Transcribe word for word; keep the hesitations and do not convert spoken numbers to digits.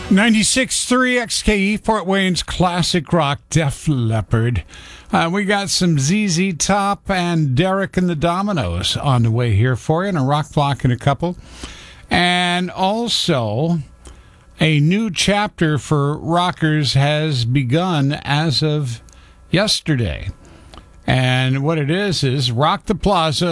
ninety-six point three X K E, Fort Wayne's classic rock, Def Leppard. Uh, we got some Z Z Top and Derek and the Dominoes on the way here for you, and a rock block and a couple. And also, a new chapter for rockers has begun as of yesterday. And what it is is Rock the Plaza